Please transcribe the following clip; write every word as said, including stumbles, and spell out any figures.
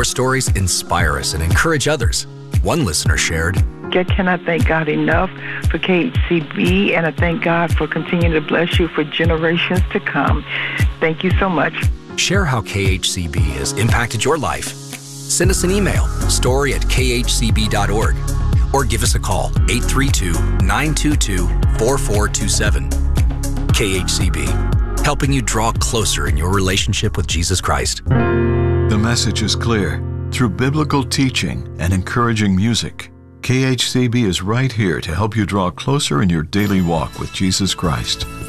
Your stories inspire us and encourage others. One listener shared, I cannot thank God enough for K H C B, and I thank God for continuing to bless you for generations to come. Thank you so much. Share how K H C B has impacted your life. Send us an email, story at k h c b dot org, or give us a call, eight three two, nine two two, four four two seven. K H C B, helping you draw closer in your relationship with Jesus Christ. The message is clear. Through biblical teaching and encouraging music, K H C B is right here to help you draw closer in your daily walk with Jesus Christ.